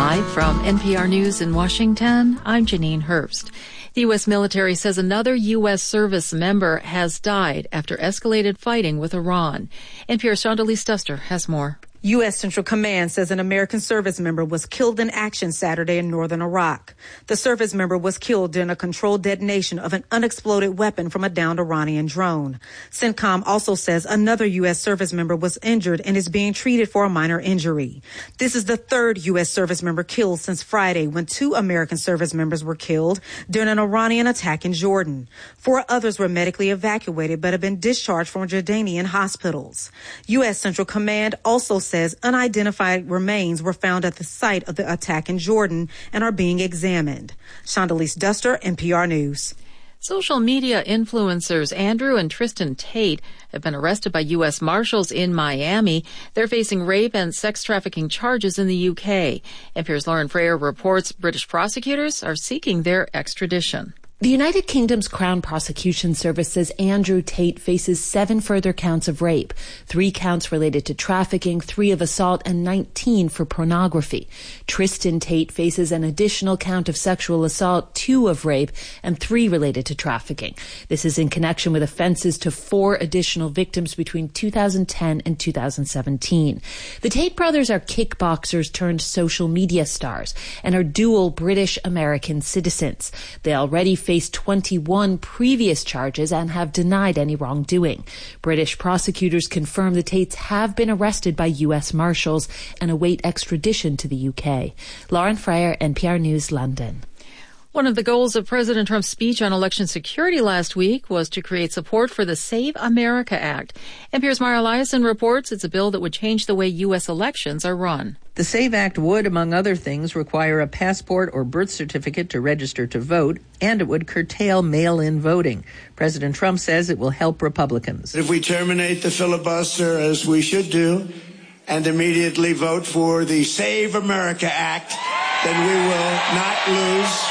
Live from NPR News in Washington, I'm Janine Herbst. The U.S. military says another U.S. service member has died after escalated fighting with Iran. NPR's Shondalee Stuster has more. U.S. Central Command says an American service member was killed in action Saturday in northern Iraq. The service member was killed during a controlled detonation of an unexploded weapon from a downed Iranian drone. CENTCOM also says another U.S. service member was injured and is being treated for a minor injury. This is the third U.S. service member killed since Friday when 2 American service members were killed during an Iranian attack in Jordan. 4 others were medically evacuated but have been discharged from Jordanian hospitals. U.S. Central Command also says unidentified remains were found at the site of the attack in Jordan and are being examined. Shondalee Duster, NPR News. Social media influencers Andrew and Tristan Tate have been arrested by U.S. Marshals in Miami. They're facing rape and sex trafficking charges in the U.K. NPR's Lauren Freyer reports British prosecutors are seeking their extradition. The United Kingdom's Crown Prosecution Service says Andrew Tate faces 7 further counts of rape, 3 counts related to trafficking, 3 of assault, and 19 for pornography. Tristan Tate faces an additional count of sexual assault, 2 of rape, and 3 related to trafficking. This is in connection with offenses to 4 additional victims between 2010 and 2017. The Tate brothers are kickboxers turned social media stars and are dual British-American citizens. They already faced 21 previous charges and have denied any wrongdoing. British prosecutors confirm the Tates have been arrested by U.S. Marshals and await extradition to the UK. Lauren Freyer, NPR News, London. One of the goals of President Trump's speech on election security last week was to create support for the Save America Act. NPR's Mara Liasson reports it's a bill that would change the way U.S. elections are run. The SAVE Act would, among other things, require a passport or birth certificate to register to vote, and it would curtail mail-in voting. President Trump says it will help Republicans. If we terminate the filibuster, as we should do, and immediately vote for the Save America Act, then we will not lose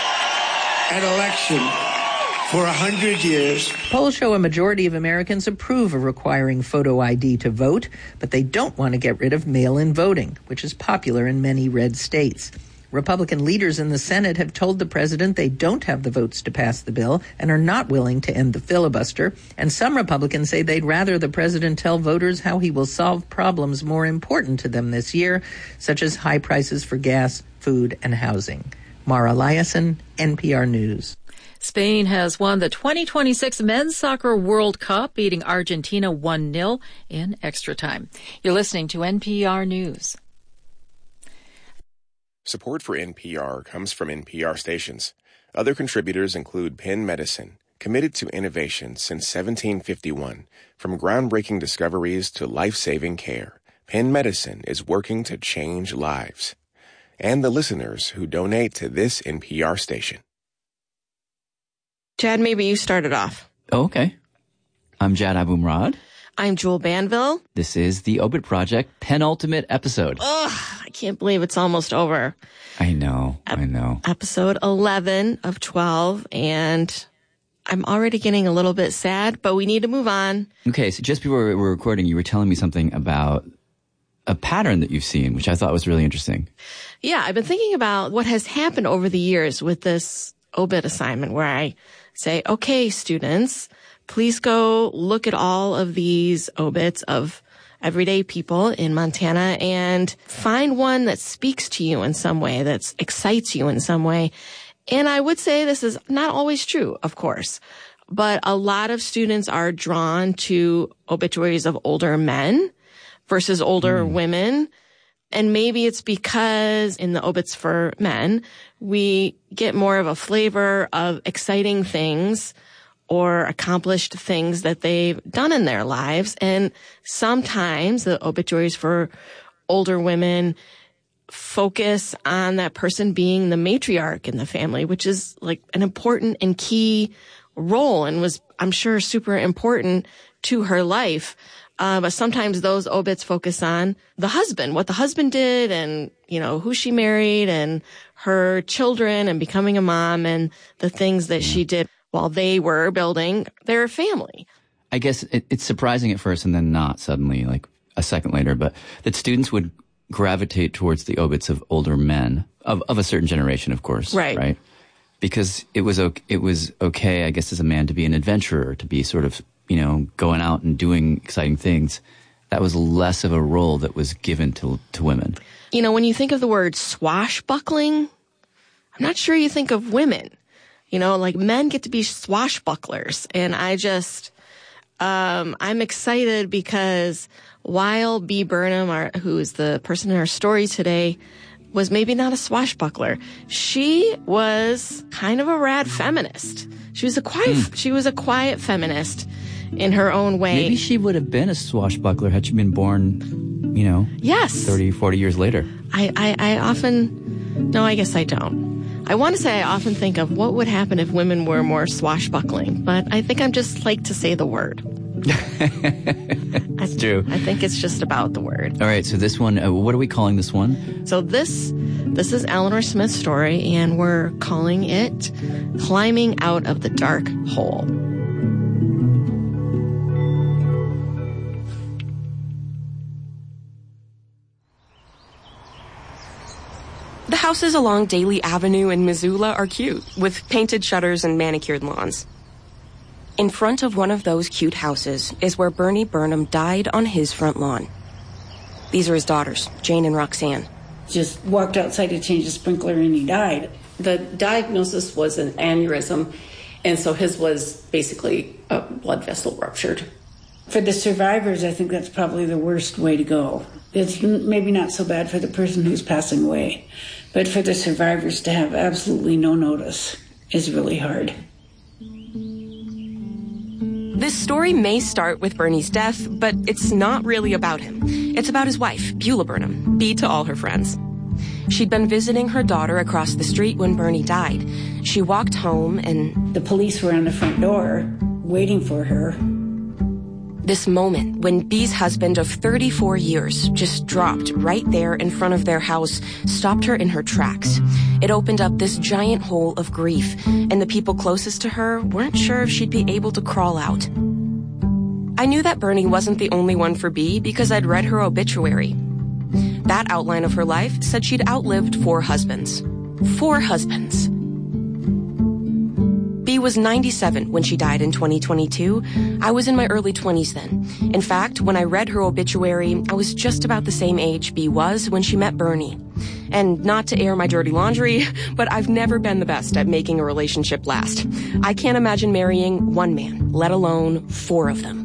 an election for 100 years. Polls show a majority of Americans approve of requiring photo ID to vote, but they don't want to get rid of mail-in voting, which is popular in many red states. Republican leaders in the Senate have told the president they don't have the votes to pass the bill and are not willing to end the filibuster. And some Republicans say they'd rather the president tell voters how he will solve problems more important to them this year, such as high prices for gas, food, and housing. Mara Liasson, NPR News. Spain has won the 2026 Men's Soccer World Cup, beating Argentina 1-0 in extra time. You're listening to NPR News. Support for NPR comes from NPR stations. Other contributors include Penn Medicine, committed to innovation since 1751. From groundbreaking discoveries to life-saving care, Penn Medicine is working to change lives. And the listeners who donate to this NPR station. Jad, maybe you started off. Oh, okay. I'm Jad Abumrad. I'm Jewel Banville. This is the Obit Project penultimate episode. Ugh, I can't believe it's almost over. I know. Episode 11 of 12, and I'm already getting a little bit sad, but we need to move on. Okay, so just before we were recording, you were telling me something about a pattern that you've seen, which I thought was really interesting. Yeah, I've been thinking about what has happened over the years with this Obit assignment where I say, okay, students, please go look at all of these obits of everyday people in Montana and find one that speaks to you in some way, that excites you in some way. And I would say this is not always true, of course, but a lot of students are drawn to obituaries of older men versus older women. And maybe it's because in the obits for men, we get more of a flavor of exciting things or accomplished things that they've done in their lives. And sometimes the obituaries for older women focus on that person being the matriarch in the family, which is like an important and key role and was, I'm sure, super important to her life. But sometimes those obits focus on the husband, what the husband did and, you know, who she married and her children and becoming a mom and the things that she did while they were building their family. I guess it's surprising at first and then not suddenly, like a second later, but that students would gravitate towards the obits of older men of a certain generation, of course. Right. Because it was okay, I guess, as a man to be an adventurer, to be sort of, going out and doing exciting things. That was less of a role that was given to women. When you think of the word swashbuckling, I'm not sure you think of women. Like men get to be swashbucklers. And I'm excited because while Bee Burnham, who is the person in our story today, was maybe not a swashbuckler, she was kind of a rad feminist. She was a quiet feminist in her own way. Maybe she would have been a swashbuckler had she been born, yes, 30, 40 years later. I guess I don't. I want to say I often think of what would happen if women were more swashbuckling, but I think I'm just like to say the word. That's true. I think it's just about the word. All right, so this one, what are we calling this one? So this is Eleanor Smith's story, and we're calling it Climbing Out of the Dark Hole. The houses along Daly Avenue in Missoula are cute, with painted shutters and manicured lawns. In front of one of those cute houses is where Bernie Burnham died on his front lawn. These are his daughters, Jane and Roxanne. Just walked outside to change the sprinkler and he died. The diagnosis was an aneurysm, and so his was basically a blood vessel ruptured. For the survivors, I think that's probably the worst way to go. It's maybe not so bad for the person who's passing away, but for the survivors to have absolutely no notice is really hard. This story may start with Bernie's death, but it's not really about him. It's about his wife, Beulah Burnham, Bee to all her friends. She'd been visiting her daughter across the street when Bernie died. She walked home and... the police were on the front door waiting for her. This moment when Bee's husband of 34 years just dropped right there in front of their house stopped her in her tracks. It opened up this giant hole of grief, and the people closest to her weren't sure if she'd be able to crawl out. I knew that Bernie wasn't the only one for Bee because I'd read her obituary. That outline of her life said she'd outlived 4 husbands. 4 husbands. Bee was 97 when she died in 2022. I was in my early 20s then. In fact, when I read her obituary, I was just about the same age Bee was when she met Bernie. And not to air my dirty laundry, but I've never been the best at making a relationship last. I can't imagine marrying one man, let alone 4 of them.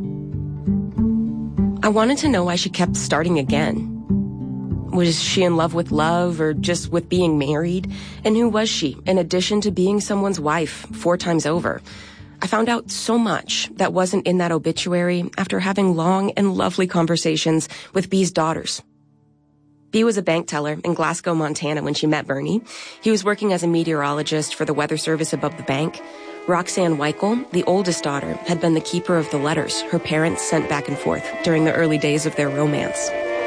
I wanted to know why she kept starting again. Was she in love with love or just with being married? And who was she, in addition to being someone's wife 4 times over? I found out so much that wasn't in that obituary after having long and lovely conversations with Bee's daughters. Bee was a bank teller in Glasgow, Montana when she met Bernie. He was working as a meteorologist for the weather service above the bank. Roxanne Weichel, the oldest daughter, had been the keeper of the letters her parents sent back and forth during the early days of their romance.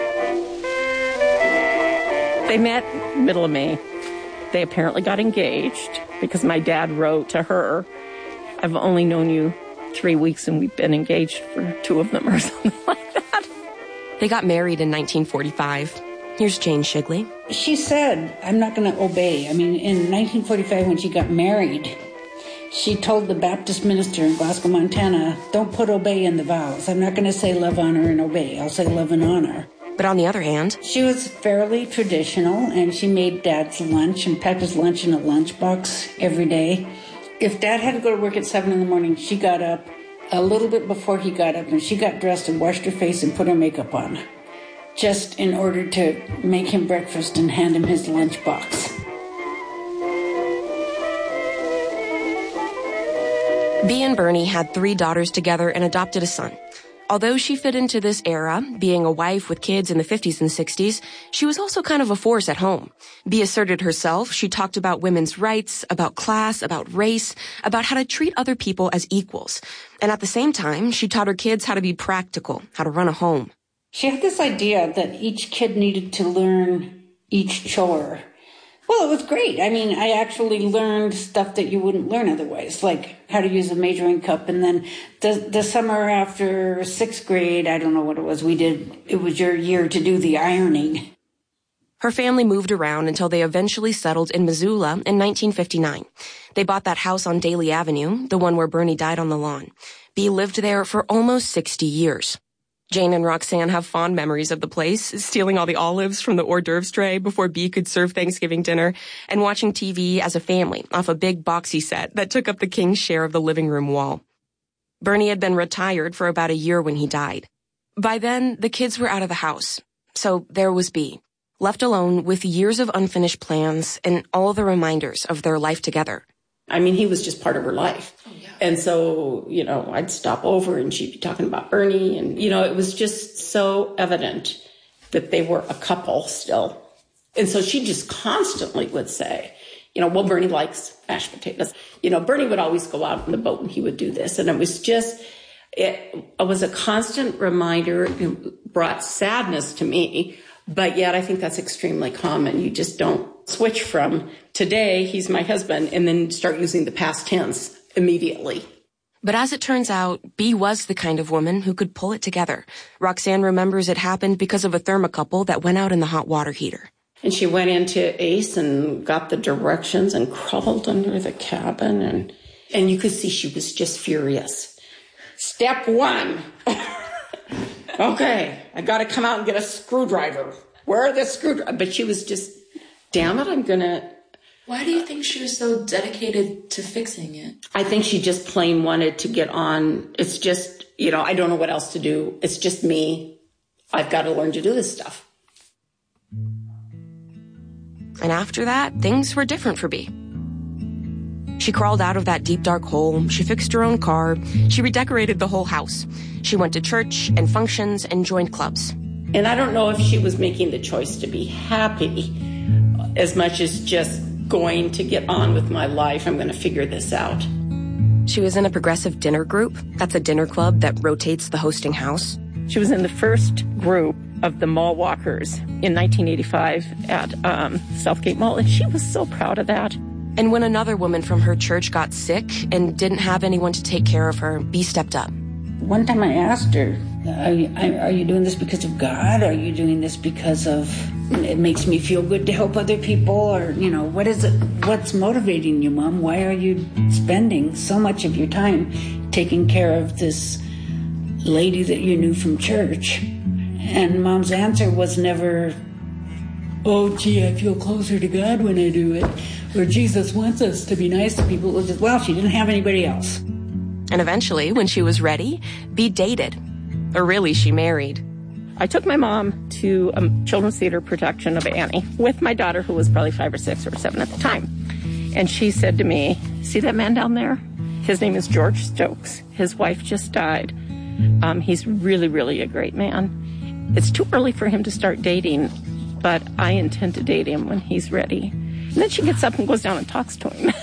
They met middle of May. They apparently got engaged because my dad wrote to her, "I've only known you 3 weeks and we've been engaged for 2 of them," or something like that. They got married in 1945. Here's Jane Shigley. She said, "I'm not going to obey." I mean, in 1945 when she got married, she told the Baptist minister in Glasgow, Montana, "Don't put obey in the vows. I'm not going to say love, honor, and obey. I'll say love and honor." But on the other hand, she was fairly traditional, and she made Dad's lunch and packed his lunch in a lunchbox every day. If Dad had to go to work at 7 in the morning, she got up a little bit before he got up, and she got dressed and washed her face and put her makeup on, just in order to make him breakfast and hand him his lunchbox. Bee and Bernie had 3 daughters together and adopted a son. Although she fit into this era, being a wife with kids in the 50s and 60s, she was also kind of a force at home. Bee asserted herself. She talked about women's rights, about class, about race, about how to treat other people as equals. And at the same time, she taught her kids how to be practical, how to run a home. She had this idea that each kid needed to learn each chore. Well, it was great. I mean, I actually learned stuff that you wouldn't learn otherwise, like how to use a measuring cup. And then the summer after 6th grade, I don't know what it was, it was your year to do the ironing. Her family moved around until they eventually settled in Missoula in 1959. They bought that house on Daly Avenue, the one where Bernie died on the lawn. Bea lived there for almost 60 years. Jane and Roxanne have fond memories of the place, stealing all the olives from the hors d'oeuvres tray before Bea could serve Thanksgiving dinner, and watching TV as a family off a big boxy set that took up the king's share of the living room wall. Bernie had been retired for about a year when he died. By then, the kids were out of the house. So there was Bea, left alone with years of unfinished plans and all the reminders of their life together. I mean, he was just part of her life. Oh, yeah. And so, I'd stop over and she'd be talking about Bernie. And, it was just so evident that they were a couple still. And so she just constantly would say, well, Bernie likes mashed potatoes. Bernie would always go out on the boat and he would do this. And it was a constant reminder. It brought sadness to me. But yet I think that's extremely common. You just don't switch from today, he's my husband, and then start using the past tense immediately. But as it turns out, Bea was the kind of woman who could pull it together. Roxanne remembers it happened because of a thermocouple that went out in the hot water heater. And she went into Ace and got the directions and crawled under the cabin. And you could see she was just furious. Step one. Okay, I got to come out and get a screwdriver. Where are the screwdrivers? But she was just, damn it, I'm going to... Why do you think she was so dedicated to fixing it? I think she just plain wanted to get on. It's just, I don't know what else to do. It's just me. I've got to learn to do this stuff. And after that, things were different for Bea. She crawled out of that deep, dark hole. She fixed her own car. She redecorated the whole house. She went to church and functions and joined clubs. And I don't know if she was making the choice to be happy as much as just going to get on with my life. I'm going to figure this out. She was in a progressive dinner group. That's a dinner club that rotates the hosting house. She was in the first group of the mall walkers in 1985 at Southgate Mall, and she was so proud of that. And when another woman from her church got sick and didn't have anyone to take care of her, Bea stepped up. One time I asked her, are you doing this because of God? Are you doing this because of it makes me feel good to help other people? Or, what is it? What's motivating you, Mom? Why are you spending so much of your time taking care of this lady that you knew from church? And Mom's answer was never, oh, gee, I feel closer to God when I do it. Or Jesus wants us to be nice to people. It was just, well, she didn't have anybody else. And eventually, when she was ready, Bea dated. Or really, she married. I took my mom to a children's theater production of Annie with my daughter, who was probably 5 or 6 or 7 at the time. And she said to me, see that man down there? His name is George Stokes. His wife just died. He's really, really a great man. It's too early for him to start dating, but I intend to date him when he's ready. And then she gets up and goes down and talks to him.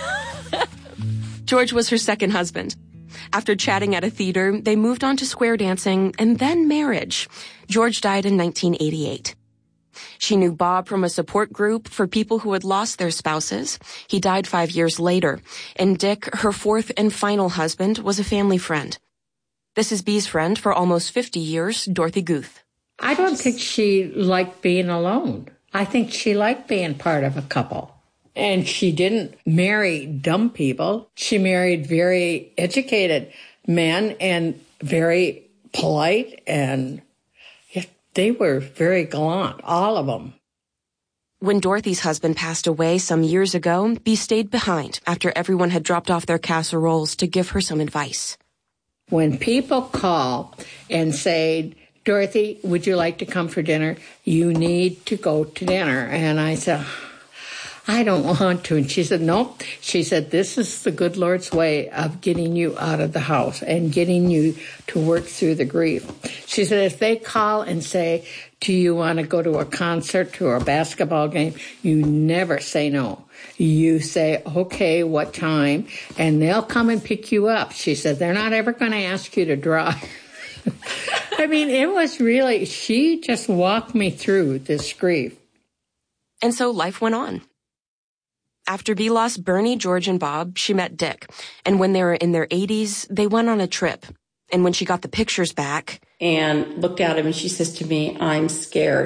George was her second husband. After chatting at a theater, they moved on to square dancing and then marriage. George died in 1988. She knew Bob from a support group for people who had lost their spouses. He died 5 years later. And Dick, her fourth and final husband, was a family friend. This is Bea's friend for almost 50 years, Dorothy Guth. I don't think she liked being alone. I think she liked being part of a couple. And she didn't marry dumb people. She married very educated men and very polite, and they were very gallant, all of them. When Dorothy's husband passed away some years ago, Bea stayed behind after everyone had dropped off their casseroles to give her some advice. When people call and say, Dorothy, would you like to come for dinner? You need to go to dinner. And I said, I don't want to. And she said, no. She said, this is the good Lord's way of getting you out of the house and getting you to work through the grief. She said, if they call and say, do you want to go to a concert or a basketball game? You never say no. You say, okay, what time? And they'll come and pick you up. She said, they're not ever going to ask you to drive. I mean, it was really, she just walked me through this grief. And so life went on. After Bea lost Bernie, George, and Bob, she met Dick. And when they were in their 80s, they went on a trip. And when she got the pictures back... and looked at him and she says to me, I'm scared.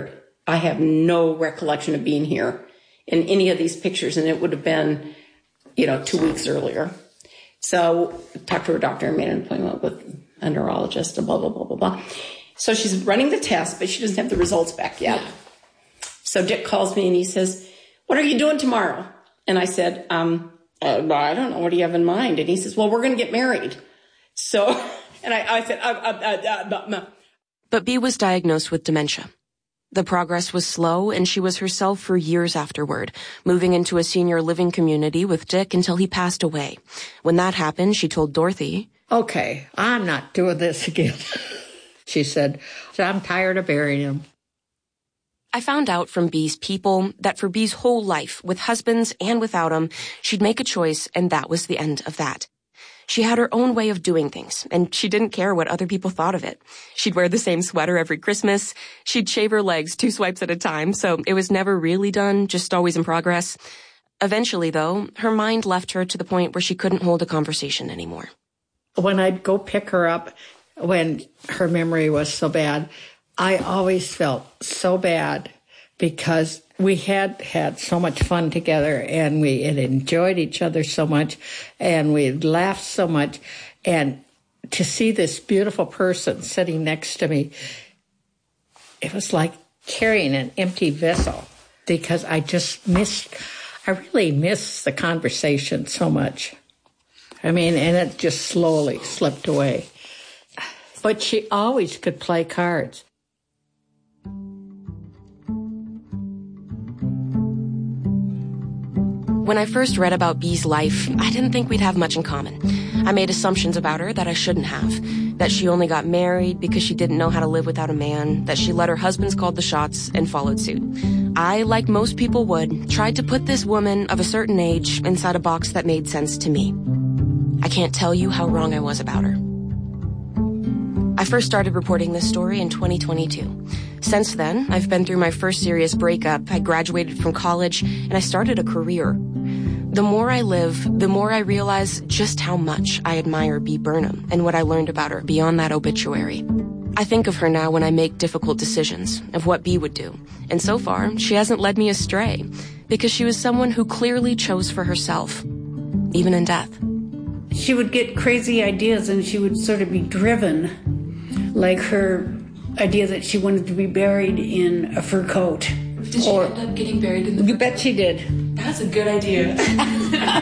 I have no recollection of being here in any of these pictures, and it would have been, 2 weeks earlier. So talked to her doctor and made an appointment with a neurologist and blah, blah, blah, blah, blah. So she's running the test, but she doesn't have the results back yet. So Dick calls me and he says, "What are you doing tomorrow?" And I said, I don't know. What do you have in mind? And he says, "Well, we're going to get married." So, and I said, But Bea was diagnosed with dementia. The progress was slow, and she was herself for years afterward, moving into a senior living community with Dick until he passed away. When that happened, she told Dorothy, "Okay, I'm not doing this again." She said, "I'm tired of burying him." I found out from Bea's people that for Bea's whole life, with husbands and without him, she'd make a choice, and that was the end of that. She had her own way of doing things, and she didn't care what other people thought of it. She'd wear the same sweater every Christmas. She'd shave her legs 2 swipes at a time, so it was never really done, just always in progress. Eventually, though, her mind left her to the point where she couldn't hold a conversation anymore. When I'd go pick her up, when her memory was so bad, I always felt so bad because we had so much fun together, and we had enjoyed each other so much, and we had laughed so much. And to see this beautiful person sitting next to me, it was like carrying an empty vessel, because I really missed the conversation so much. And it just slowly slipped away. But she always could play cards. When I first read about Bea's life, I didn't think we'd have much in common. I made assumptions about her that I shouldn't have. That she only got married because she didn't know how to live without a man. That she let her husbands call the shots and followed suit. I, like most people would, tried to put this woman of a certain age inside a box that made sense to me. I can't tell you how wrong I was about her. I first started reporting this story in 2022. Since then, I've been through my first serious breakup, I graduated from college, and I started a career. The more I live, the more I realize just how much I admire Bea Burnham and what I learned about her beyond that obituary. I think of her now when I make difficult decisions of what Bea would do. And so far, she hasn't led me astray, because she was someone who clearly chose for herself, even in death. She would get crazy ideas, and she would sort of be driven, like her idea that she wanted to be buried in a fur coat. Did she end up getting buried in the fur coat? You bet she did. That's a good idea.